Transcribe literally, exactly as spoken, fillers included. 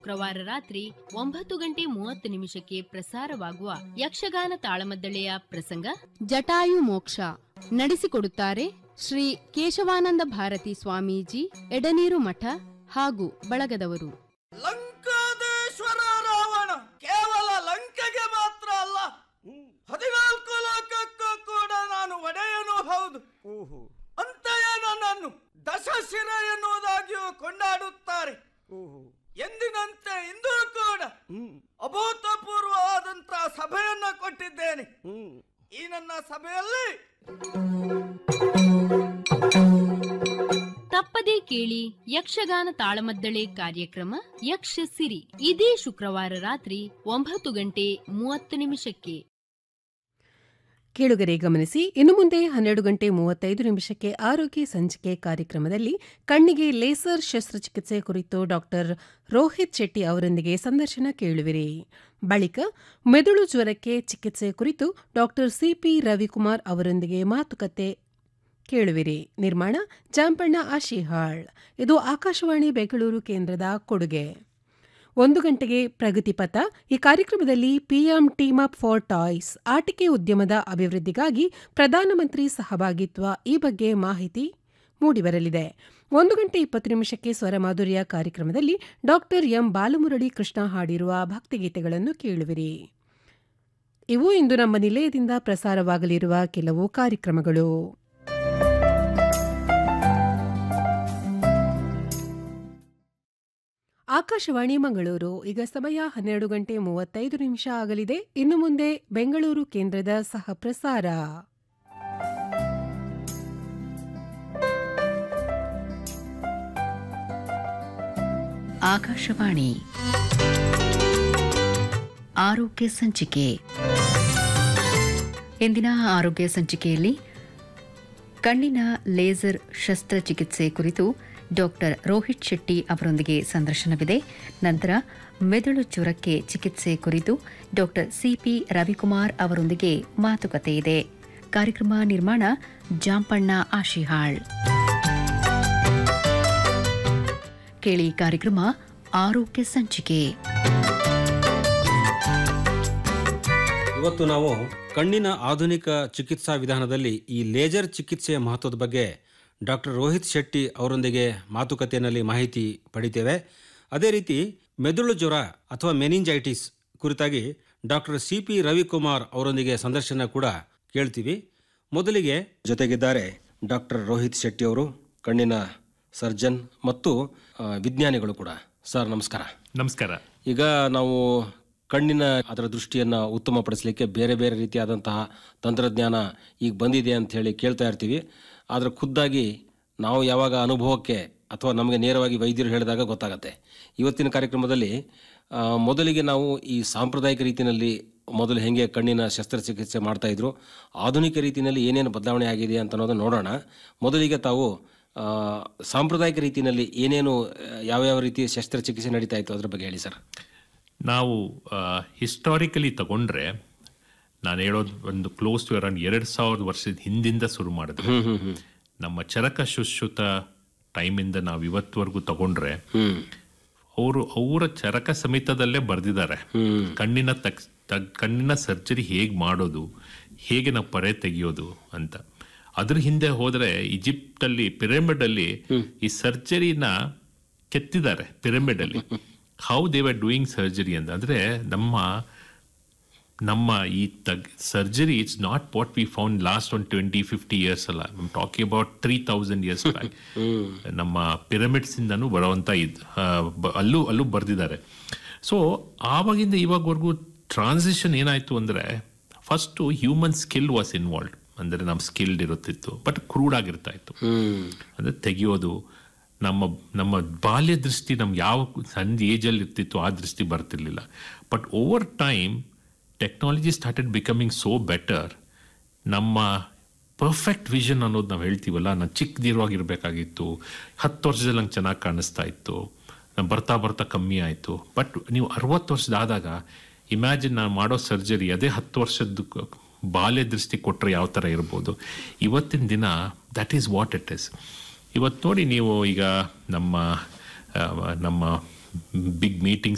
ಶುಕ್ರವಾರ ರಾತ್ರಿ ಒಂಬತ್ತು ಗಂಟೆ ಮೂವತ್ತು ನಿಮಿಷಕ್ಕೆ ಪ್ರಸಾರವಾಗುವ ಯಕ್ಷಗಾನ ತಾಳಮದ್ದಳೆಯ ಪ್ರಸಂಗ ಜಟಾಯು ಮೋಕ್ಷ ನಡೆಸಿಕೊಡುತ್ತಾರೆ ಶ್ರೀ ಕೇಶವಾನಂದ ಭಾರತಿ ಸ್ವಾಮೀಜಿ, ಎಡನೀರು ಮಠ ಹಾಗೂ ಬಳಗದವರು. ಲಂಕಾದೇಶ್ವರ ರಾವಣ ಕೇವಲ ಲಂಕೆಗೆ ಮಾತ್ರ ಅಲ್ಲ, ಹದಿನಾಲ್ಕು ಲೋಕಕ್ಕೂ ಕೂಡ ನಾನು ಒಡೆಯನೂ ಹೌದು. ಅಂತೆಯೇ ನನ್ನನ್ನು ದಶಶಿರ ಎನ್ನುವುದಾಗಿಯೂ ಕೊಂಡಾಡುತ್ತಾರೆ. ಎಂದಿನಂತೆ ಇಂದೂ ಕೂಡ ಅಭೂತಪೂರ್ವವಾದಂತಹ ಸಭೆಯನ್ನ ಕೊಟ್ಟಿದ್ದೇನೆ. ಈ ನನ್ನ ಸಭೆಯಲ್ಲಿ ತಪ್ಪದೇ ಕೇಳಿ ಯಕ್ಷಗಾನ ತಾಳಮದ್ದಳೆ ಕಾರ್ಯಕ್ರಮ ಯಕ್ಷ ಸಿರಿ ಇದೇ ಶುಕ್ರವಾರ ರಾತ್ರಿ ಒಂಬತ್ತು ಗಂಟೆ ಮೂವತ್ತು ನಿಮಿಷಕ್ಕೆ. ಕೇಳುಗರೆ ಗಮನಿಸಿ, ಇನ್ನು ಮುಂದೆ ಹನ್ನೆರಡು ಗಂಟೆ ಮೂವತ್ತೈದು ನಿಮಿಷಕ್ಕೆ ಆರೋಗ್ಯ ಸಂಚಿಕೆ ಕಾರ್ಯಕ್ರಮದಲ್ಲಿ ಕಣ್ಣಿಗೆ ಲೇಸರ್ ಶಸ್ತ್ರಚಿಕಿತ್ಸೆ ಕುರಿತು ಡಾಕ್ಟರ್ ರೋಹಿತ್ ಶೆಟ್ಟಿ ಅವರೊಂದಿಗೆ ಸಂದರ್ಶನ ಕೇಳುವಿರಿ. ಬಳಿಕ ಮೆದುಳು ಜ್ವರಕ್ಕೆ ಚಿಕಿತ್ಸೆ ಕುರಿತು ಡಾಕ್ಟರ್ ಸಿಪಿ ರವಿಕುಮಾರ್ ಅವರೊಂದಿಗೆ ಮಾತುಕತೆ ಕೇಳುವಿರಿ. ನಿರ್ಮಾಣ ಜಾಂಪಣ್ಣ ಆಶಿಹಾಳ್. ಇದು ಆಕಾಶವಾಣಿ ಬೆಂಗಳೂರು ಕೇಂದ್ರದ ಕೊಡುಗೆ. ಒಂದು ಗಂಟೆಗೆ ಪ್ರಗತಿಪಥ. ಈ ಕಾರ್ಯಕ್ರಮದಲ್ಲಿ PM team up for toys, ಆಟಿಕೆ ಉದ್ಯಮದ ಅಭಿವೃದ್ಧಿಗಾಗಿ ಪ್ರಧಾನಮಂತ್ರಿ ಸಹಭಾಗಿತ್ವ, ಈ ಬಗ್ಗೆ ಮಾಹಿತಿ ಮೂಡಿಬರಲಿದೆ. ಒಂದು ಗಂಟೆ ಇಪ್ಪತ್ತು ನಿಮಿಷಕ್ಕೆ ಸ್ವರಮಾಧುರ್ಯ ಕಾರ್ಯಕ್ರಮದಲ್ಲಿ ಡಾಕ್ಟರ್ ಎಂ ಬಾಲಮುರಳಿ ಕೃಷ್ಣ ಹಾಡಿರುವ ಭಕ್ತಿಗೀತೆಗಳನ್ನು ಕೇಳುವಿರಿ. ಇವು ಇಂದು ನಮ್ಮ ನಿಲಯದಿಂದ ಪ್ರಸಾರವಾಗಲಿರುವ ಕೆಲವು ಕಾರ್ಯಕ್ರಮಗಳು. ಆಕಾಶವಾಣಿ ಮಂಗಳೂರು. ಈಗ ಸಮಯ ಹನ್ನೆರಡು ಗಂಟೆ ಮೂವತ್ತೈದು ನಿಮಿಷ ಆಗಲಿದೆ. ಇನ್ನು ಮುಂದೆ ಬೆಂಗಳೂರು ಕೇಂದ್ರದ ಸಹ ಪ್ರಸಾರ. ಆಕಾಶವಾಣಿ ಆರೋಗ್ಯ ಸಂಚಿಕೆ. ಇಂದಿನ ಆರೋಗ್ಯ ಸಂಚಿಕೆಯಲ್ಲಿ ಕಣ್ಣಿನ ಲೇಸರ್ ಶಸ್ತ್ರಚಿಕಿತ್ಸೆ ಕುರಿತು ಡಾಕ್ಟರ್ ರೋಹಿತ್ ಶೆಟ್ಟಿ ಅವರೊಂದಿಗೆ ಸಂದರ್ಶನವಿದೆ. ನಂತರ ಮೆದುಳು ಜ್ವರಕ್ಕೆ ಚಿಕಿತ್ಸೆ ಕುರಿತು ಡಾಕ್ಟರ್ ಸಿಪಿ ರವಿಕುಮಾರ್ ಅವರೊಂದಿಗೆ ಮಾತುಕತೆ ಇದೆ. ಕಾರ್ಯಕ್ರಮ ನಿರ್ಮಾಣ ಜಾಂಪಣ್ಣ ಆಶಿಹಾಳ್. ಕೇಳಿ ಕಾರ್ಯಕ್ರಮ ಆರೋಗ್ಯ ಸಂಚಿಕೆ. ಇವತ್ತು ನಾವು ಕಣ್ಣಿನ ಆಧುನಿಕ ಚಿಕಿತ್ಸಾ ವಿಧಾನದಲ್ಲಿ ಈ ಲೇಸರ್ ಚಿಕಿತ್ಸೆಯ ಮಹತ್ವದ ಬಗ್ಗೆ ಡಾಕ್ಟರ್ ರೋಹಿತ್ ಶೆಟ್ಟಿ ಅವರೊಂದಿಗೆ ಮಾತುಕತೆಯಲ್ಲಿ ಮಾಹಿತಿ ಪಡಿತೇವೆ. ಅದೇ ರೀತಿ ಮೆದುಳು ಜ್ವರ ಅಥವಾ ಮೆನಿಂಜೈಟಿಸ್ ಕುರಿತಾಗಿ ಡಾಕ್ಟರ್ ಸಿ ಪಿ ರವಿಕುಮಾರ್ ಅವರೊಂದಿಗೆ ಸಂದರ್ಶನ ಕೂಡ ಕೇಳ್ತೀವಿ. ಮೊದಲಿಗೆ ಜೊತೆಗಿದ್ದಾರೆ ಡಾಕ್ಟರ್ ರೋಹಿತ್ ಶೆಟ್ಟಿ ಅವರು, ಕಣ್ಣಿನ ಸರ್ಜನ್ ಮತ್ತು ವಿಜ್ಞಾನಿಗಳು ಕೂಡ. ಸರ್ ನಮಸ್ಕಾರ. ನಮಸ್ಕಾರ. ಈಗ ನಾವು ಕಣ್ಣಿನ ಅದರ ದೃಷ್ಟಿಯನ್ನು ಉತ್ತಮಪಡಿಸಲಿಕ್ಕೆ ಬೇರೆ ಬೇರೆ ರೀತಿಯಾದಂತಹ ತಂತ್ರಜ್ಞಾನ ಈಗ ಬಂದಿದೆ ಅಂತ ಹೇಳಿ ಕೇಳ್ತಾ ಇರ್ತೀವಿ. ಆದರೆ ಖುದ್ದಾಗಿ ನಾವು ಯಾವಾಗ ಅನುಭವಕ್ಕೆ ಅಥವಾ ನಮಗೆ ನೇರವಾಗಿ ವೈದ್ಯರು ಹೇಳಿದಾಗ ಗೊತ್ತಾಗತ್ತೆ. ಇವತ್ತಿನ ಕಾರ್ಯಕ್ರಮದಲ್ಲಿ ಮೊದಲಿಗೆ ನಾವು ಈ ಸಾಂಪ್ರದಾಯಿಕ ರೀತಿಯಲ್ಲಿ ಮೊದಲು ಹೆಂಗೆ ಕಣ್ಣಿನ ಶಸ್ತ್ರಚಿಕಿತ್ಸೆ ಮಾಡ್ತಾಯಿದ್ರು, ಆಧುನಿಕ ರೀತಿಯಲ್ಲಿ ಏನೇನು ಬದಲಾವಣೆ ಆಗಿದೆ ಅಂತ ಅನ್ನೋದನ್ನು ನೋಡೋಣ. ಮೊದಲಿಗೆ ತಾವು ಸಾಂಪ್ರದಾಯಿಕ ರೀತಿಯಲ್ಲಿ ಏನೇನು ಯಾವ್ಯಾವ ರೀತಿಯ ಶಸ್ತ್ರಚಿಕಿತ್ಸೆ ನಡೀತಾ ಇತ್ತು ಅದ್ರ ಬಗ್ಗೆ ಹೇಳಿ ಸರ್. ನಾವು ಹಿಸ್ಟಾರಿಕಲಿ ತಗೊಂಡ್ರೆ ನಾನು ಹೇಳೋದು ಒಂದು ಕ್ಲೋಸ್ ಟು ಅರೌಂಡ್ ಎರಡು ಸಾವಿರದ ವರ್ಷದ ಹಿಂದಿಂದ ಶುರು ಮಾಡಿದ್ರು. ನಮ್ಮ ಚರಕ ಶುಶ್ರುತ ಟೈಮಿಂದ ನಾವು ಇವತ್ತವರೆಗೂ ತಗೊಂಡ್ರೆ ಅವರು ಅವರ ಚರಕ ಸಮೇತದಲ್ಲೇ ಬರೆದಿದ್ದಾರೆ ಕಣ್ಣಿನ ತಕ್ ಕಣ್ಣಿನ ಸರ್ಜರಿ ಹೇಗೆ ಮಾಡೋದು, ಹೇಗೆ ನಾವು ಪರೆ ತೆಗೆಯೋದು ಅಂತ. ಅದ್ರ ಹಿಂದೆ ಹೋದ್ರೆ ಈಜಿಪ್ಟಲ್ಲಿ ಪಿರಮಿಡ್ ಅಲ್ಲಿ ಈ ಸರ್ಜರಿನ ಕೆತ್ತಿದ್ದಾರೆ. ಪಿರಮಿಡ್ ಅಲ್ಲಿ how they were doing surgery ಅಂತ. ಅಂದ್ರೆ ನಮ್ಮ ನಮ್ಮ ಈ ತಗ್ surgery it's not what we found last one twenty fifty years ಅಲ್ಲ, I am talking about three thousand years back. ನಮ್ಮ ಪಿರಮಿಡ್ಸ್ ಇಂದನೂ ಬರುವಂತ ಇದ್ ಅಲ್ಲೂ ಅಲ್ಲೂ ಬರ್ದಿದ್ದಾರೆ. ಸೊ ಆವಾಗಿಂದ ಇವಾಗವರೆಗೂ ಟ್ರಾನ್ಸಿಷನ್ ಏನಾಯ್ತು ಅಂದ್ರೆ, first human skill was involved. ಅಂದ್ರೆ ನಮ್ಮ ಸ್ಕಿಲ್ಡ್ ಇರುತ್ತಿತ್ತು, ಬಟ್ ಕ್ರೂಡ್ ಆಗಿರ್ತಾ ಇತ್ತು. ಅಂದ್ರೆ ತೆಗೆಯೋದು ನಮ್ಮ ನಮ್ಮ ಬಾಲ್ಯ ದೃಷ್ಟಿ ನಮ್ಗೆ ಯಾವ ಸಣ್ಣ ಏಜಲ್ಲಿ ಇರ್ತಿತ್ತು ಆ ದೃಷ್ಟಿ ಬರ್ತಿರ್ಲಿಲ್ಲ. But over time technology started becoming so better. ನಮ್ಮ ಪರ್ಫೆಕ್ಟ್ ವಿಷನ್ ಅನ್ನೋದು ನಾವು ಹೇಳ್ತೀವಲ್ಲ, ನಾನು ಚಿಕ್ಕದಿರುವಾಗಿರ್ಬೇಕಾಗಿತ್ತು, ಹತ್ತು ವರ್ಷದಲ್ಲಿ ನಂಗೆ ಚೆನ್ನಾಗಿ ಕಾಣಿಸ್ತಾ ಇತ್ತು, ನಾನು ಬರ್ತಾ ಬರ್ತಾ ಕಮ್ಮಿ ಆಯಿತು. ಬಟ್ ನೀವು ಅರವತ್ತು ವರ್ಷದಾದಾಗ ಇಮ್ಯಾಜಿನ್ ನಾನು ಮಾಡೋ ಸರ್ಜರಿ ಅದೇ ಹತ್ತು ವರ್ಷದ ಬಾಲ್ಯ ದೃಷ್ಟಿ ಕೊಟ್ಟರೆ ಯಾವ ಥರ ಇರ್ಬೋದು. ಇವತ್ತಿನ ದಿನ that is what it is. ಇವತ್ತು ನೋಡಿ ನೀವು ಈಗ ನಮ್ಮ ನಮ್ಮ ಬಿಗ್ ಮೀಟಿಂಗ್ಸ್